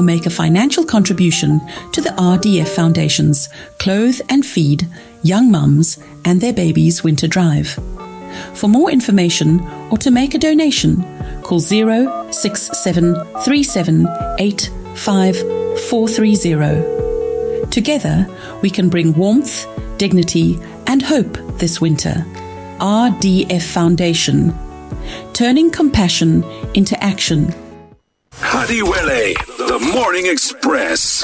make a financial contribution to the RDF Foundation's Clothe and Feed Young Mums and Their Babies Winter Drive. For more information or to make a donation, call 06737854430. Together, we can bring warmth, dignity, and hope this winter. RDF Foundation, turning compassion into action. Hadiwele, the Morning Express.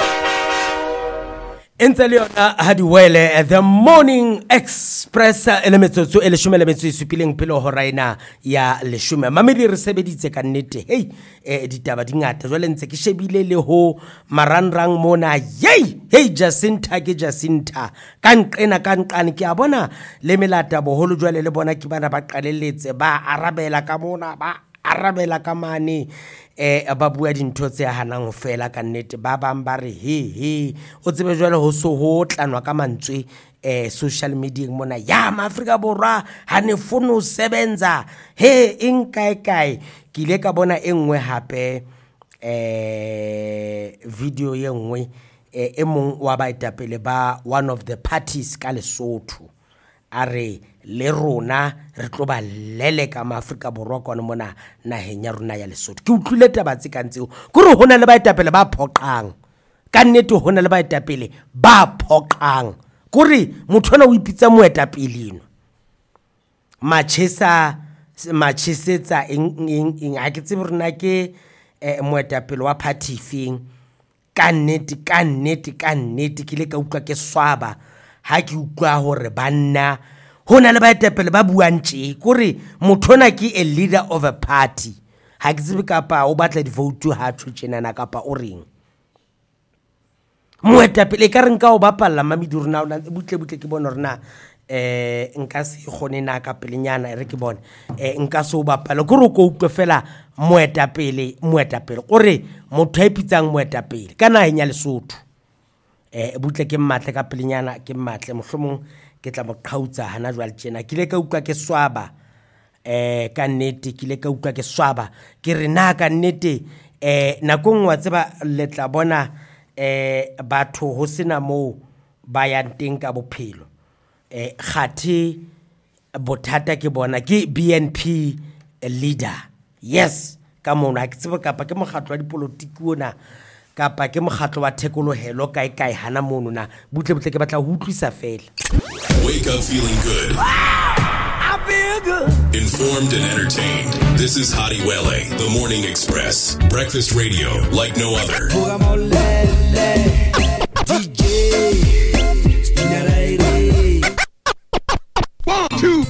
Enteliona Hadiwele, the Morning Express. Elemetsotso eleshome lemetso isupileng pelo horaina ya leshume. Mamedi re sebeditse ka nnete. Hey, ditaba di ngata jwale ntse ke shebile le ho maranrang mona. Hey Jacinta ke Jacinta. Ka nqane ke a bona le melata boholo jwale le bona ke bana ba qalelletse ba arabela ka mona ba arabela ka mane ba bua dintho tse hanang ho fela ka nnete ba bang ba re he o tsebe jwale ho so ho tlanwa ka mantswe social media mona ya Afrika Borwa ha ne fono sebenza he inkae ke ile ka bona engwe hape video ye nngwe mong wa baetapele ba one of the parties ka Lesotho are le rona re tlo ba lele ka Afrika Borwa kwana mona naheng ya rona ya Lesotho ke utlwile taba tse kantseo gore hona le baetapele ba phoqang ka nnete hona le baetapele ba phoqang gore motho ona o ipitsa moetapele eno machesetsa eng a ke tsebe rena ke moetapele wa party fing ka nnete ke le ka utlwa ke swaba ha ke utlwa hore banna hona le baetapele ba buang tje gore motho ona ke a leader of a party ha ke tsebe kapa o batla di vote ha tshwenana kapa o reng moetapele ka reng ka o bapalla mamedi rona o butle ke bona rena nka se gone na ka pelenyana re ke bona nka se o bapala gore go utlwe fela moetapele gore motho a ipitsang moetapele kana henya Lesotho butle ke mmatle ka pelenyana ke mmatle mohlomong ke tla mo qhautsa hana jwale tjena ke le ka utlwa ke swaba ka nnete ke le ka utlwa ke swaba ke re na ka nnete nakong wa tseba le tla bona batho ho sena mo ba ya teng ka bophelo khathe bothata ke bona ke BNP leader yes ka mona ke tseba kapa ke mokgatlo wa dipolotiki ona kapa ke mokgatlo wa thekolohelo kae hana mono na butle ke batla ho utlwisa fela. Wake up feeling good. I feel good. Informed and entertained. This is Hadiwele, the Morning Express. Breakfast radio like no other. One, two.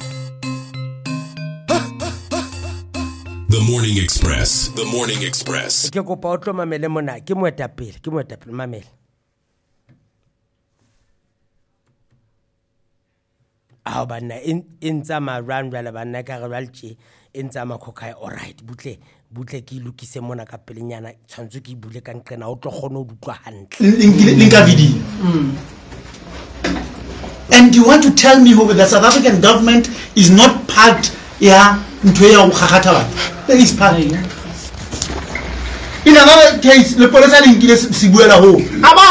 The Morning Express. The Morning Express. Ke kopa o tlo mamele mona ke moetapele mamele. Ah bana intsa ma run rala bana ka raltje intsa ma khokai all right butle ke lokise mona ka pelenyana tshwantse ke bule ka nqena o tlo gone o dutlwa hantle. Linka video. And you want to tell me who the South African government is not part ya ntwe ya go gagata batho? There is part. In another case, the police are in Sibuela home.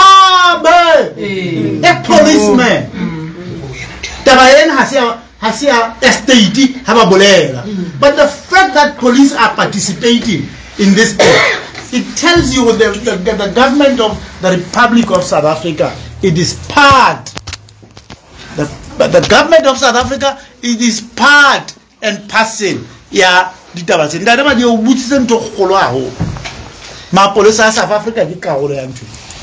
A policeman. Tabayen has a estate have a bolela. But the fact that police are participating in this case, it tells you the government of the Republic of South Africa, it is part. The government of South Africa, it is part and parcel. Yeah, ditaba tse ndaba di o butsitse ntho kgolo a ho mapolesa a South Africa di ka gore ya ntho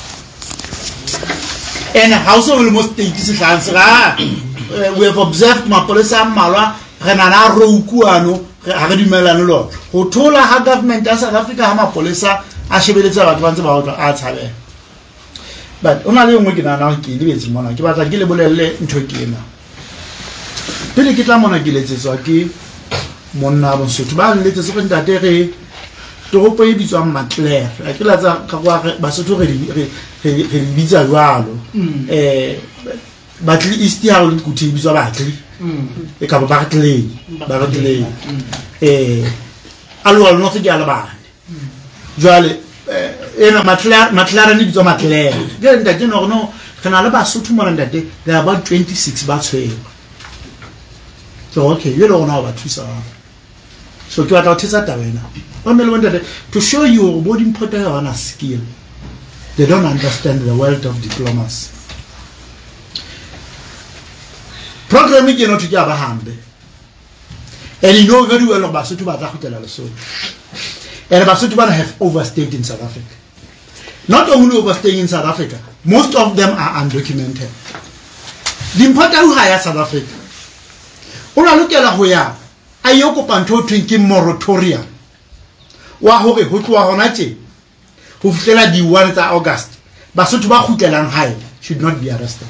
and house of almost 86 lands we have observed mapolesa a mmalwa re nana roukuano ha re dumelane lo ho thola ha government ya South Africa ha mapolesa a shebeletsa batho ba ntse ba otla a tshabela but ona le ngwe ke nana ke lebetse mona ke batla ke le bolelle ntho ke ena pele ke tla mona ke letsetswa ke monna bo Sotho ba letse se ntate re toropo e bitswang Maclear ke la tsa ka kwa ba Sotho re bitsa jwalo batli East ya le kuthi bitswa batli e ka ba batli alwa no se jala ba jwale ena McLaren bitso McLaren ke ntate no kana le Basotho mo ntate they are about 26 ba tshwere so okay you don't know about thusa so ke batla thusa tabena to show you body important on a skill they don't understand the world of diplomacy program ke no tja ba hambe and you know very well Basotho ba tla khutela lesolo and Basotho ba have overstayed in South Africa. Not only overstaying in South Africa, most of them are undocumented. The important who hire South Africa. Una lokela ho ya ayoko panto twinki moratorium. Wa hore ho tloa hona tje ho fitlela di 1 tsa August. Basotho ba khutlelang hae should not be arrested.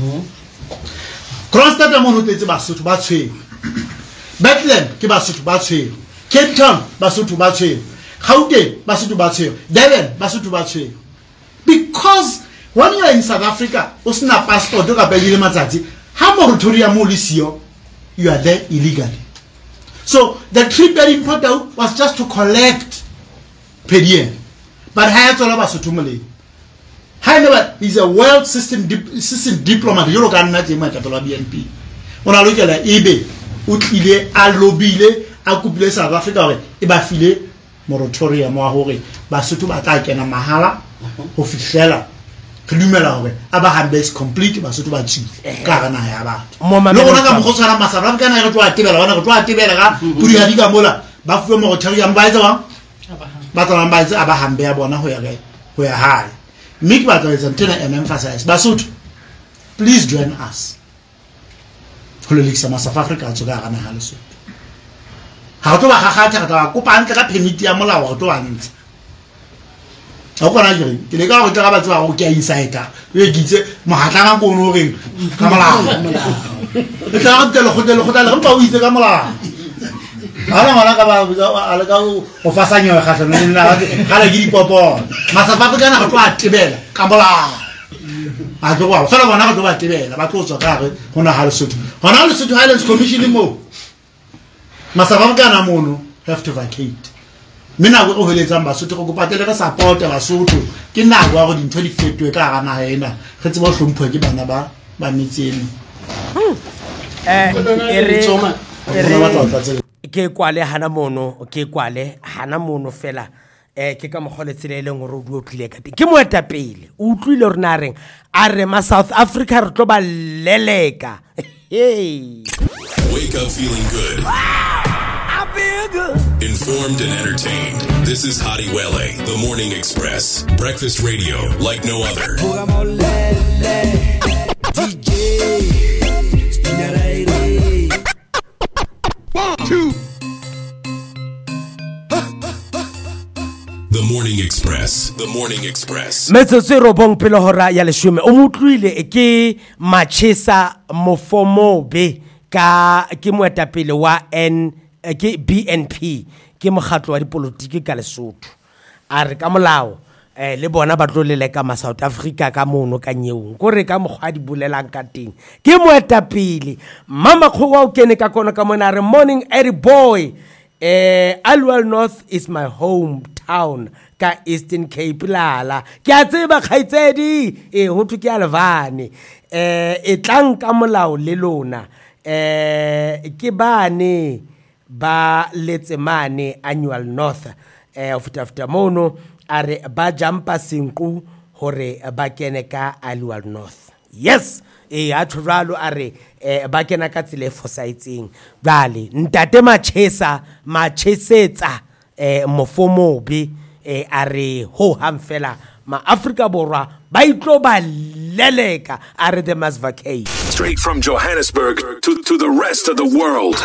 Kronstadt mo hotetse Basotho ba tshwere. Bethlehem ke Basotho ba tshwere. Cape Town Basotho ba tshwere. Gauteng Basotho ba tshwere. Durban Basotho ba tshwere. Because when you are in South Africa, usna passport o ka pele matsatsi, ha moratorium o lisio, you are there illegally. So the trip very important was just to collect per diem. But ha tsola Basotho mole. However, he's a world system diplomat. You look at na tsema ka tola BNP. Ona lokela ebe o tlile a lobile a kupile South Africa hore e ba file moratorium wa hore Basotho ba tla kena mahala ho fihlela re dumela hore aba hambe is complete Basotho ba tshi ka gana ya batho lo rona ka mogotshana South Africa na re tlo atebela bona re tlo atebela ka puri ya diga mola ba fuwe moratorium ba etsa wa ba tsana ba etsa aba hambe ya bona ho ya hae mme ba tla etsa ntena and emphasize Basotho please join us ho le lekisa South Africa a tsoka gana ha Lesotho ha to ba gagata ka kopa ntle ka permit ya molao go to ba ntse ha go na jere ke le ka go tla ba tswa go ke insider e gitse mohatla ka kono re ka molao e tla ga tele go tla re mpa o itse ka molao ala ngwana ka ba ala ka o fasanyo ga tla nna ga la di popo South Africa na go tla tebela ka molao a tlo wa fela bona go tla tebela ba tlo tswa ka re hona ha Lesotho Highlands Commission mo Masavanga mono have to vacate. Mina go holetsa Basotho go patele ka support Basotho ke nako ya go dintho di fetwe ka ga na ena ge tse ba hlompho ke bana ba metseng ke kwale hana mono fela ke ka mogoletsele le ngore o tlile ka ke moetapele o utlwile re na reng a re ma South Africa re tlo ba leleka hey wake up feeling good. I feel good. Informed and entertained. This is Hadi Wele, the Morning Express. Breakfast radio like no other. The Morning Express. The Morning Express. Metsotso robong pele hora ya leshume o mutlwile ke Machesa Mofomobe ka ke moetapele wa ke BNP ke mokgatlo wa dipolotiki ka Lesotho a re ka molao le bona ba tlo leleka ma South Africa ka mono ka nyeong go re ka mogwa di bolelang ka teng ke moetapele mama khowa o kene ka kona ka mona re morning Eddie boy Aliwal North is my hometown ka Eastern Cape lala ke a tseba khaitsedi ho thu ke alvane e tlang ka molao le lona ke bane ba letsemane annual north of after mono are ba jampa sinku hore ba kene ka Aliwal North yes a tshwalo are ba kena ka tsile fosaitseng bale ntate machesetsa Mofomobe are ho hamfela ma Africa borwa ba itlo ba leleka are the must vacate straight from Johannesburg to the rest of the world.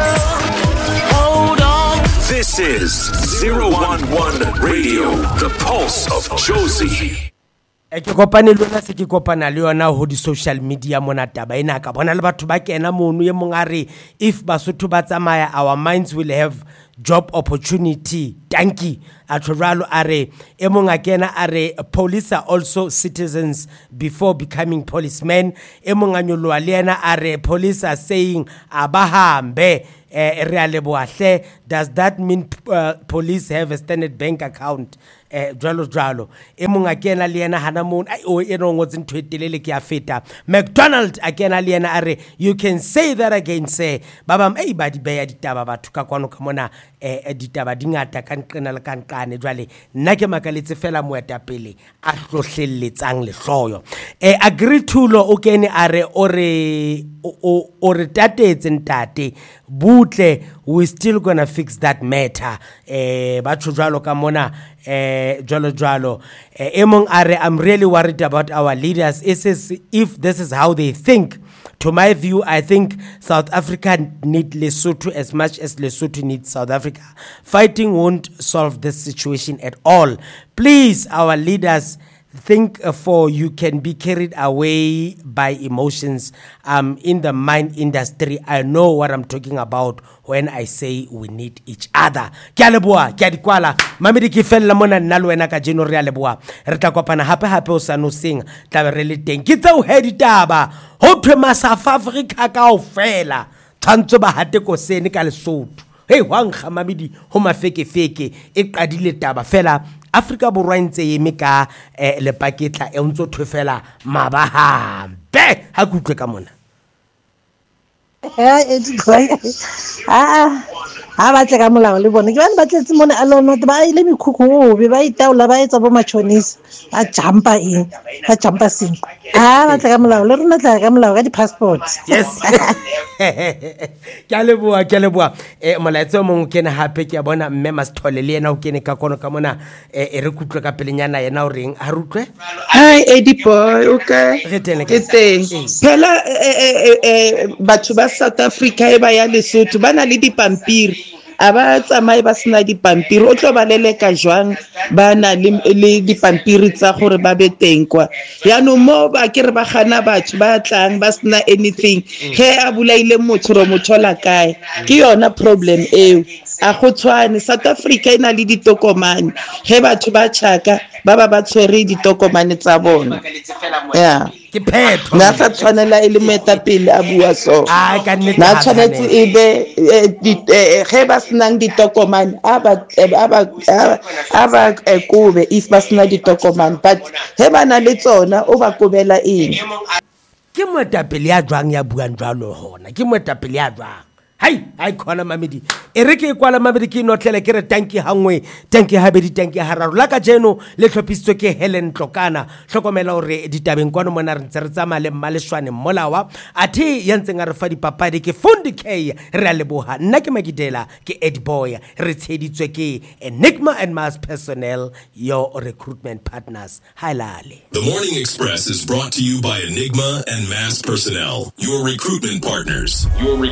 Hold on. This is 011 Radio, the pulse of Josie. Ke kopane lona se ke kopana le yona ho di social media mona taba ena ka bona le batho ba kena mono ye mongare if Basotho ba tsamaya our minds will have job opportunity. Danki atoralo are emong akena are police are also citizens before becoming policemen. Emong anyolwa lena are police are saying abahambe realeboahle. Does that mean police have a Standard Bank account? Jalo emong akena liena hanamon o enongotse ntho etelele ke a feta. McDonald akena liena are you can say that again say babam ba di beya ditaba batho ka kwano ka mona ditaba dingata ka nqena le ka nqane jwale nna ke makaletse fela moetapele a hlohlelletsang le hloyo agree thulo o kene are ore tatetse ntate butle we still gonna fix that matter batho jwalo ka mona jwalo emong are I'm really worried about our leaders if this is how they think. To my view, I think South Africa needs Lesotho as much as Lesotho needs South Africa. Fighting won't solve this situation at all. Please, our leaders, think for you can be carried away by emotions. In the mine industry, I know what I'm talking about when I say we need each other. Kia leboa, kia dikwala. Mamedi ki fella mona nalo ena ka jeno rea leboa. Reta kopana hape o sano sing. Tabe re le teng. Kitsa o hedi taba. Ho thwe South Africa kaofela. Tshwantse ba hate ko sene ka Lesotho. Hey wanga mamedi ho mafeke e qadile taba fela. Africa borwa ntse yeme ka le paketla e ntso thwefela mabahambe ha kutlwe ka mona ha ba tle ka molao le bone ke bana ba tletse mona alone ba ile mikhukhu be ba itaola ba etsa bo machonisa ba jumpa sing ba tle ka molao le rona tla ka molao ka di passport yes ke a leboa molaetso mongwe kene hape ke a bona mme Masithole le yena o kene ka kono ka mona e re kutlwe ka pelenyana yena o reng ha rutlwe hi Eddie boy okay ke teng phela batho ba South Africa e ba ya Lesotho ba na le dipampiri aba tsamaye ba sena dipampiri o tlo ba leleka jwang ba na le dipampiri tsa gore ba be teng kwa ya no mo ba ke re ba gana batho ba tlang ba sena anything he a bulaile mothola kae ke yona problem eo a go tshwane South Africa ina le ditokomane he batho ba tshaka ba tshwere ditokomane tsa bona yeah ke phetho na sa tshwanela ile moetapele a bua so na tshwanetse e be ge ba senang ditokomane aba kube if ba sena ditokomane but he bana le tsona o ba kobela eng ke moetapele ya jwang ya buang jwalo hona ke moetapele ya jwang hai khona mamedi ere ke kwala mamedi ke notlele ke re tanki hangwe tanki habedi tanki hararo la ka jeno le tlhopisitswe ke Helen Tlokana hlokomela hore ditabeng kwano mona re ntse re tsama le mmaleshwane mmolawa athe ya ntseng a re fa dipapadi ke Fundi K re a leboha nna ke Magidela ke Eddie Boy re tsheditswe ke Enigma and Mass Personnel your recruitment partners halale. The Morning Express is brought to you by Enigma and Mass Personnel your recruitment partners.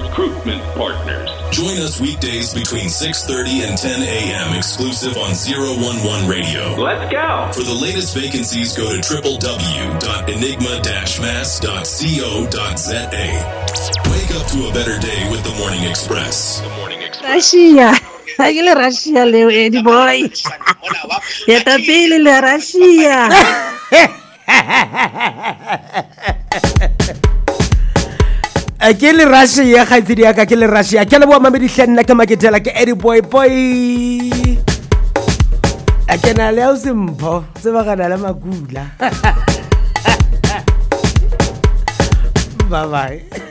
Join us weekdays between 6:30 and 10 a.m. exclusive on 011 Radio. Let's go. For the latest vacancies, go to www.enigma-mass.co.za. Wake up to a better day with the Morning Express. Russia. Agile Russia leo Eddie boy. Ya tapili le Russia. Ke le Russia ya khaitsedi ya ka ke le Russia ke le boa mamedi hlenna ke Magidela ke Eddie boy akena le o simpho se ba kana le magula bye bye.